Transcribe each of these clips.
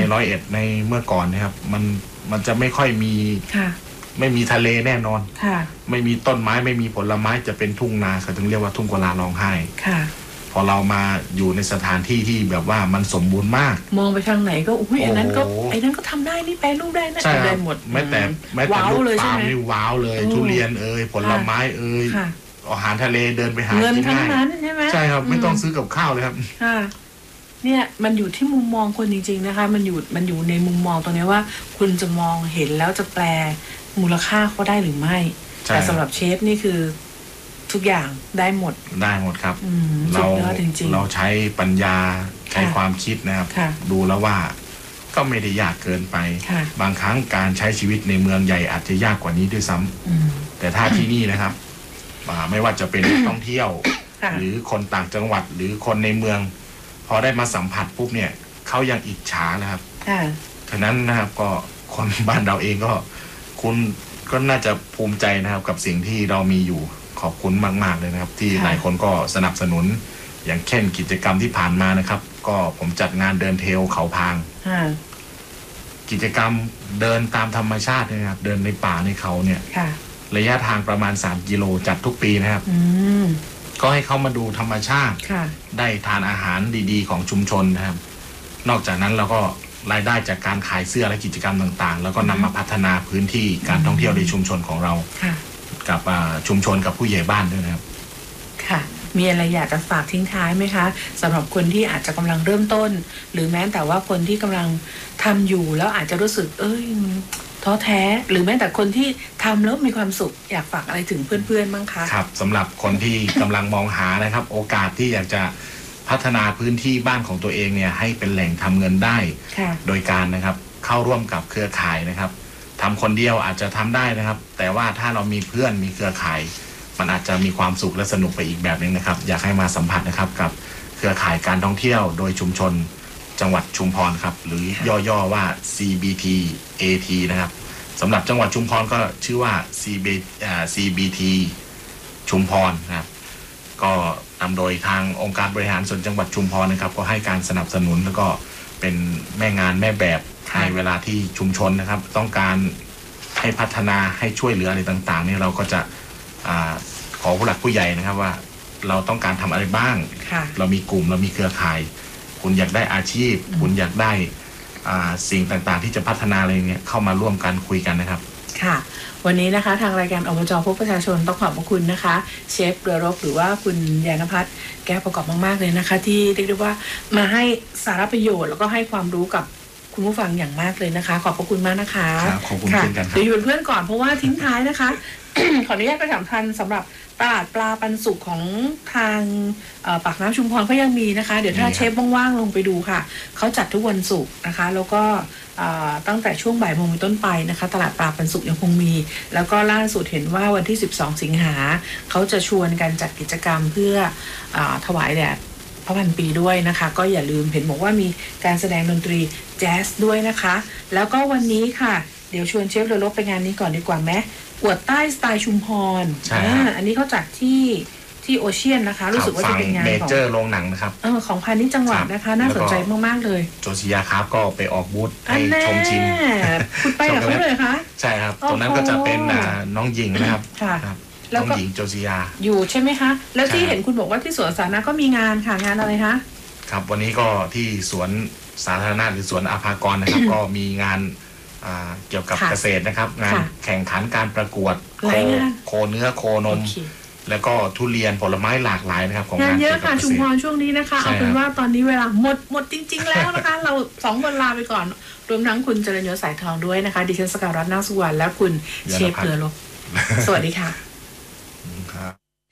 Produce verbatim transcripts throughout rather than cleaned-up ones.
ร้อยเอ็ดในเมื่อก่อนนะครับมันมันจะไม่ค่อยมีไม่มีทะเลแน่นอนไม่มีต้นไม้ไม่มีผลไม้จะเป็นทุ่งนาเขาถึงเรียกว่าทุ่งกุลาร้องไห้พอเรามาอยู่ในสถานที่ที่แบบว่ามันสมบูรณ์มากมองไปทางไหนก็อุ้ยไอ้นั้นก็ไอ้นั้นก็ทำได้นี่แปลรูปได้นะได้หมดแม้แต่แม้แต่ลูกปาล์มนี่ว้าวเลยทุเรียนเอ่ยผลไม้เอ่ยอาหารทะเลเดินไปหาเงินทั้งนั้นใช่ไหมใช่ครับไม่ต้องซื้อกับข้าวเลยครับเนี่ยมันอยู่ที่มุมมองคนจริงๆนะคะมันอยู่มันอยู่ในมุมมองตรงนี้ว่าคุณจะมองเห็นแล้วจะแปลมูลค่าเขาได้หรือไม่แต่สำหรับเชฟนี่คือทุกอย่างได้หมดได้หมดครับเราเราใช้ปัญญาใช้ความคิดนะครับดูแล้วว่าก็ไม่ได้ยากเกินไปบางครั้งการใช้ชีวิตในเมืองใหญ่อาจจะยากกว่านี้ด้วยซ้ำแต่ถ้าที่นี่นะครับไม่ว่าจะเป็นนักท่องเที่ยวหรือคนต่างจังหวัดหรือคนในเมืองพอได้มาสัมผัสปุ๊บเนี่ยเขายังอิจฉานะครับฉะนั้นนะครับก็คนบ้านเราเองก็คุณก็น่าจะภูมิใจนะครับกับสิ่งที่เรามีอยู่ขอบคุณมากๆเลยนะครับที่หลายคนก็สนับสนุนอย่างเช่นกิจกรรมที่ผ่านมานะครับก็ผมจัดงานเดินเทรลเขาพางกิจกรรมเดินตามธรรมชาตินะครับเดินในป่าในเขาเนี่ยระยะทางประมาณสามกิโลจัดทุกปีนะครับก็ให้เขามาดูธรรมชาติได้ทานอาหารดีๆของชุมชนนะครับนอกจากนั้นเราก็รายได้จากการขายเสื้อและกิจกรรมต่างๆแล้วก็นำมาพัฒนาพื้นที่การท่องเที่ยวในชุมชนของเรากับชุมชนกับผู้ใหญ่บ้านด้วยนะครับค่ะมีอะไรอยากจะฝากทิ้งท้ายไหมคะสำหรับคนที่อาจจะกำลังเริ่มต้นหรือแม้แต่ว่าคนที่กำลังทำอยู่แล้วอาจจะรู้สึกเอ้ยท้อแท้หรือแม้แต่คนที่ทำแล้วมีความสุขอยากฝากอะไรถึงเพื่อนๆบ้างคะครับสำหรับคนที่กำลังมองหานะครับโอกาสที่อยากจะพัฒนาพื้นที่บ้านของตัวเองเนี่ยให้เป็นแหล่งทำเงินได้โดยการนะครับเข้าร่วมกับเครือข่ายนะครับทำคนเดียวอาจจะทำได้นะครับแต่ว่าถ้าเรามีเพื่อนมีเครือข่ายมันอาจจะมีความสุขและสนุกไปอีกแบบนึงนะครับอยากให้มาสัมผัสนะครับกับเครือข่ายการท่องเที่ยวโดยชุมชนจังหวัดชุมพรครับหรือย่อๆว่า ซี บี ที เอ ที นะครับสำหรับจังหวัดชุมพรก็ชื่อว่า ซี บี ที ชุมพรนะครับก็นำโดยทางองค์การบริหารส่วนจังหวัดชุมพรนะครับก็ให้การสนับสนุนแล้วก็เป็นแม่งานแม่แบบในเวลาที่ชุมชนนะครับต้องการให้พัฒนาให้ช่วยเหลืออะไรต่างๆนี่เราก็จะอ่าขอผู้หลักผู้ใหญ่นะครับว่าเราต้องการทำอะไรบ้างเรามีกลุ่มเรามีเครือข่ายคุณอยากได้อาชีพคุณอยากได้สิ่งต่างๆที่จะพัฒนาอะไรเนี่ยเข้ามาร่วมกันคุยกันนะครับค่ะวันนี้นะคะทางรายการอบจ.พบประชาชนต้องขอบพระคุณนะคะเชฟเรือรบหรือว่าคุณยานภัทรแก้วประกอบมากๆเลยนะคะที่เรียกได้ว่ามาให้สาระประโยชน์แล้วก็ให้ความรู้กับคุณผู้ฟังอย่างมากเลยนะคะขอบพระคุณมากนะคะครับขอบคุณเช่นกันครับเดี๋ยวอยู่เป็นเพื่อนก่อนเพราะว่าทิ้งท้ายนะคะ ขออนุญาตประชาสัมพันธ์สำหรับตลาดปลาปันสุกของทางปากน้ำชุมพรก็ยังมีนะคะเดี๋ยวถ้าเชฟว่างๆลงไปดูค่ะเขาจัดทุกวันศุกร์นะคะแล้วก็ตั้งแต่ช่วงบ่ายโมงเป็นต้นไปนะคะตลาดปลาปันสุกยังคงมีแล้วก็ล่าสุดเห็นว่าวันที่สิบสองสิงหาเขาจะชวนกันจัดกิจกรรมเพื่อถวายแด่พระพันปีด้วยนะคะก็อย่าลืมเห็นบอกว่ามีการแสดงดนตรีแจ๊สด้วยนะคะแล้วก็วันนี้ค่ะเดี๋ยวชวนเชฟเรือรบไปงานนี้ก่อนดีกว่าไหมอวดใต้สไตล์ชุมพรใช่อันนี้เขาจัดที่ที่โอเชียนนะคะรู้สึกว่าจะเป็นงานของเมเจอร์โรงหนังนะครับเออของพาณิชย์จังหวัดนะคะน่าสนใจมากๆเลยโจซิยาครับก็ไปออกบูธให้ชมชิมคุณไปกับเขาเลยคะใช่ครับตรงนั้นก็จะเป็นน้องหญิงนะครับน้องหญิงโจซิยาอยู่ใช่ไหมคะแล้วที่เห็นคุณบอกว่าที่สวนสาธารณะก็มีงานค่ะงานอะไรคะครับวันนี้ก็ที่สวนสาธารณะหรือสวนอาภากรนะครับก็มีงานเกี่ยวกับเกษตรนะครับงานแข่งขันการประกวดโคโคเนื้อโคนมแล้วก็ทุเรียนผลไม้หลากหลายนะครับของงานเยอะค่ะชุมพรช่วงนี้นะคะเอาเป็นว่าตอนนี้เวลาหมดหมดจริงๆแล้วนะคะเราสองคนลาไปก่อนรวมทั้งคุณเจริญยศสายทองด้วยนะคะดิฉันสกาวรัตน์นาคสุวรรณและคุณเชฟเกลือลบสวัสดีค่ะครับ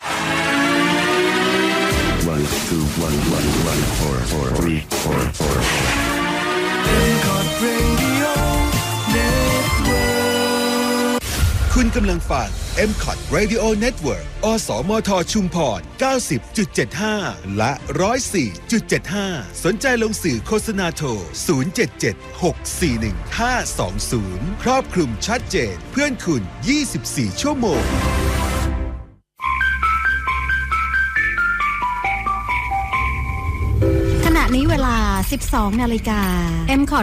one two one one one four four three four four คุณกำลังฟัง เอ็ม คอท Radio Network อสมทชุมพร เก้าสิบจุดเจ็ดห้า และ หนึ่งร้อยสี่จุดเจ็ดห้า สนใจลงสื่อโฆษณาโทร ศูนย์ เจ็ด เจ็ด หก สี่ หนึ่ง ห้า สอง ศูนย์ ครอบคลุมชัดเจนเพื่อนคุณ ยี่สิบสี่ ชั่วโมงขณะนี้เวลา สิบสอง นาฬิกา เอ็ม คอท